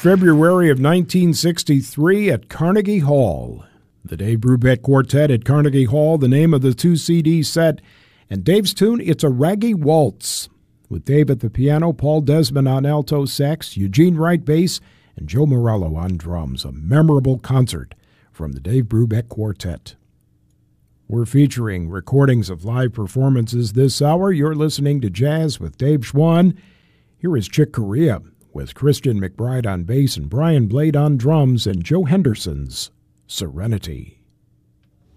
February of 1963 at Carnegie Hall. The Dave Brubeck Quartet at Carnegie Hall, the name of the 2-CD set, and Dave's tune, It's a Raggy Waltz, with Dave at the piano, Paul Desmond on alto sax, Eugene Wright bass, and Joe Morello on drums. A memorable concert from the Dave Brubeck Quartet. We're featuring recordings of live performances this hour. You're listening to Jazz with Dave Schwann. Here is Chick Corea with Christian McBride on bass and Brian Blade on drums and Joe Henderson's Serenity.